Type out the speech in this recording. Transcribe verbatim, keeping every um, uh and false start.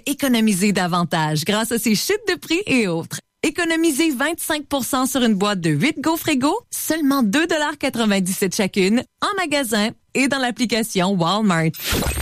économiser davantage grâce à ses chutes de prix et autres. Économisez vingt-cinq pour cent sur une boîte de huit GoFrigo, seulement deux dollars quatre-vingt-dix-sept chacune, en magasin et dans l'application Walmart.